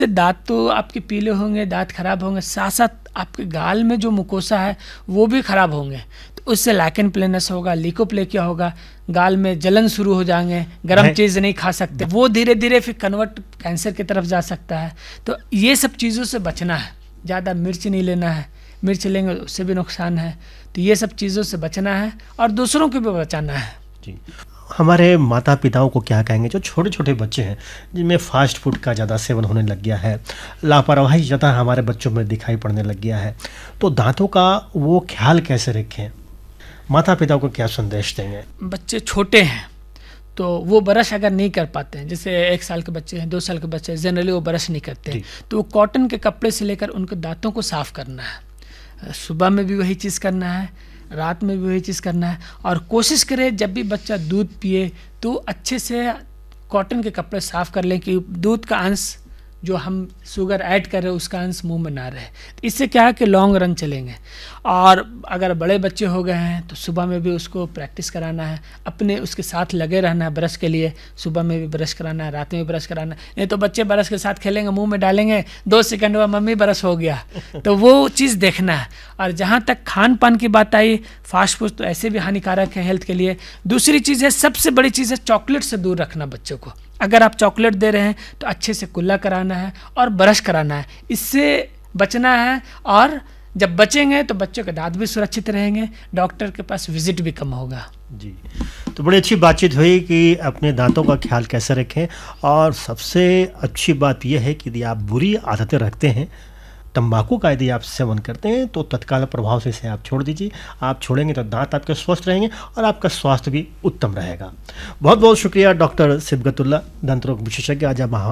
दांत तो आपके पीले होंगे, दांत खराब होंगे, साथ साथ आपके गाल में जो मुकोसा है वो भी खराब होंगे। तो उससे लैकेन प्लेनस होगा, लिकोप्लेकिया होगा, गाल में जलन शुरू हो जाएंगे, गर्म चीज़ नहीं खा सकते, वो धीरे धीरे फिर कन्वर्ट कैंसर की तरफ जा सकता है। तो ये सब चीज़ों से बचना है। ज़्यादा मिर्च नहीं लेना है, मिर्च लेंगे उससे भी नुकसान है। तो ये सब चीज़ों से बचना है और दूसरों को भी बचाना है जी। हमारे माता पिताओं को क्या कहेंगे जो छोटे छोटे बच्चे हैं जिनमें फास्ट फूड का ज़्यादा सेवन होने लग गया है, लापरवाही ज़्यादा हमारे बच्चों में दिखाई पड़ने लग गया है, तो दांतों का वो ख्याल कैसे रखें? माता पिता को क्या संदेश देंगे? बच्चे छोटे हैं तो वो ब्रश अगर नहीं कर पाते हैं, जैसे 1 साल के बच्चे हैं, 2 साल के बच्चे हैं, जनरली वो ब्रश नहीं करते हैं, तो वो कॉटन के कपड़े से लेकर उनके दांतों को साफ़ करना है। सुबह में भी वही चीज़ करना है, रात में भी वही चीज़ करना है। और कोशिश करें जब भी बच्चा दूध पिए तो अच्छे से कॉटन के कपड़े साफ़ कर लें कि दूध का अंश जो हम शुगर ऐड कर रहे हैं उसका अंश मुंह में ना रहे। इससे क्या है कि लॉन्ग रन चलेंगे। और अगर बड़े बच्चे हो गए हैं तो सुबह में भी उसको प्रैक्टिस कराना है, अपने उसके साथ लगे रहना है ब्रश के लिए। सुबह में भी ब्रश कराना है, रात में भी ब्रश कराना है। नहीं तो बच्चे ब्रश के साथ खेलेंगे, मुंह में डालेंगे, 2 सेकंड बाद मम्मी ब्रश हो गया। तो वो चीज़ देखना है। और जहाँ तक खान पान की बात आई, फास्ट फूड तो ऐसे भी हानिकारक है हेल्थ के लिए। दूसरी चीज़ है, सबसे बड़ी चीज़ है चॉकलेट से दूर रखना बच्चों को। अगर आप चॉकलेट दे रहे हैं तो अच्छे से कुल्ला कराना है और ब्रश कराना है, इससे बचना है। और जब बचेंगे तो बच्चों के दांत भी सुरक्षित रहेंगे, डॉक्टर के पास विजिट भी कम होगा। जी, तो बड़ी अच्छी बातचीत हुई कि अपने दांतों का ख्याल कैसे रखें। और सबसे अच्छी बात यह है कि यदि आप बुरी आदतें रखते हैं, तंबाकू का यदि आप सेवन करते हैं तो तत्काल प्रभाव से इसे आप छोड़ दीजिए। आप छोड़ेंगे तो दांत आपके स्वस्थ रहेंगे और आपका स्वास्थ्य भी उत्तम रहेगा। बहुत बहुत शुक्रिया डॉक्टर सिबगतुल्ला, दंत रोग विशेषज्ञ।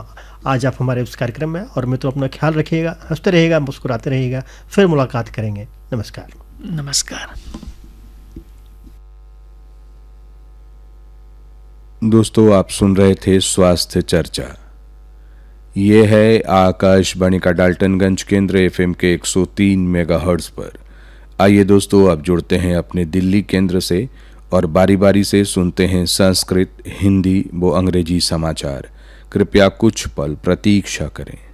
आज आप हमारे इस कार्यक्रम में। और मित्रों, अपना ख्याल रखिएगा, हंसते रहिएगा, मुस्कुराते रहिएगा। फिर मुलाकात करेंगे। नमस्कार। नमस्कार। दोस्तों, आप सुन रहे थे स्वास्थ्य चर्चा। ये है आकाशवाणी का डाल्टनगंज केंद्र FM के 103 मेगाहर्ट्ज पर। आइए दोस्तों, अब जुड़ते हैं अपने दिल्ली केंद्र से और बारी बारी से सुनते हैं संस्कृत, हिंदी व अंग्रेजी समाचार। कृपया कुछ पल प्रतीक्षा करें।